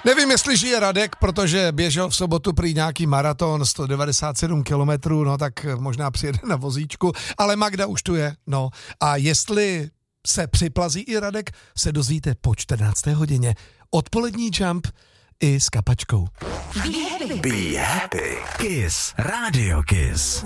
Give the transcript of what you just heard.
Nevím, jestli žije Radek, protože běžel v sobotu prý nějaký maraton 197 kilometrů, no tak možná přijede na vozíčku, ale Magda už tu je, no. A jestli se připlazí i Radek, se dozvíte po 14. hodině. Odpolední jump i s Kapačkou. Be happy. Kiss. Radio Kiss.